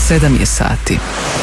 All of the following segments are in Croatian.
7 je sati.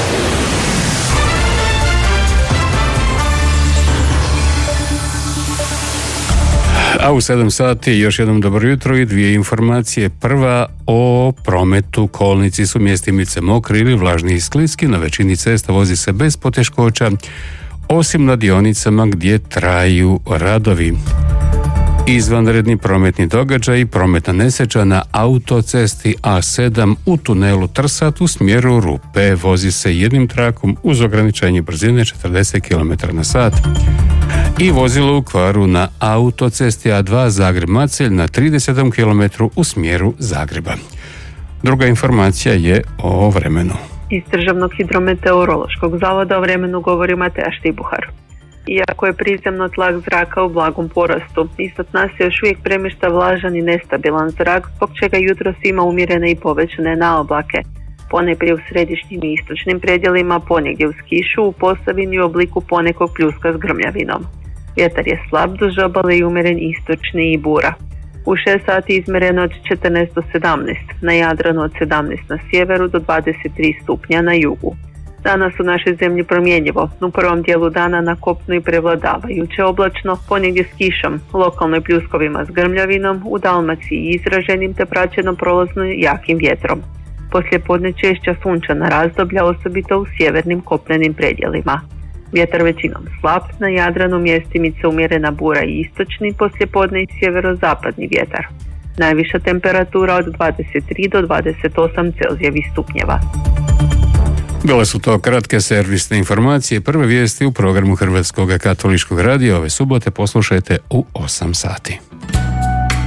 A u 7 sati još jednom dobro jutro i dvije informacije. Prva o prometu. Kolnici su mjestimice mokri ili vlažni i skliski. Na većini cesta vozi se bez poteškoća, osim na dionicama gdje traju radovi. Izvanredni prometni događaj i prometna nesreća na autocesti A7 u tunelu Trsat u smjeru Rupe. Vozi se jednim trakom uz ograničenje brzine 40 km/h. I vozilo u kvaru na autocesti A2 Zagreb-Macelj na 37 km u smjeru Zagreba. Druga informacija je o vremenu. Iz Državnog hidrometeorološkog zavoda o vremenu govori Mateja Štibuhar. Iako je prizemno tlak zraka u blagom porastu, ispod nas se još uvijek premješta vlažan i nestabilan zrak, zbog čega jutros ima umjerene i povećane naoblake. Ponajprije u središnjim i istočnim predjelima, ponegdje uz kišu, u Posavini u obliku ponekog pljuska s grmljavinom. Vjetar je slab duž obale i umjeren istočni i bura. U 6 sati izmjereno od 14 do 17, na Jadranu od 17 na sjeveru do 23 stupnja na jugu. Danas u našoj zemlji promjenjivo, u prvom dijelu dana na kopnu i prevladavajuće oblačno, ponegdje s kišom, lokalno i pljuskovima s grmljavinom, u Dalmaciji izraženim te praćeno prolazno jakim vjetrom. Poslijepodne češća sunčana razdoblja, osobito u sjevernim kopnenim predjelima. Vjetar većinom slab, na Jadranu mjestimice umjerena bura i istočni, poslijepodne i sjeverozapadni vjetar. Najviša temperatura od 23 do 28 Celzijevih stupnjeva. Bile su to kratke servisne informacije. Prve vijesti u programu Hrvatskog katoličkog radija ove subote poslušajte u 8 sati.